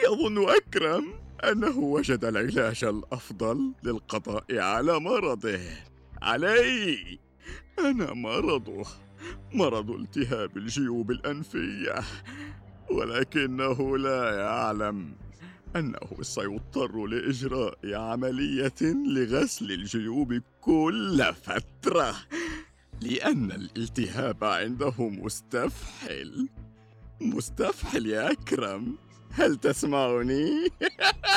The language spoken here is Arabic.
يظن أكرم أنه وجد العلاج الأفضل للقضاء على مرضه. علي، أنا مرضه، مرض التهاب الجيوب الأنفية، ولكنه لا يعلم أنه سيضطر لإجراء عملية لغسل الجيوب كل فترة، لأن الالتهاب عنده مستفحل. مستفحل يا أكرم، هل تسمعني؟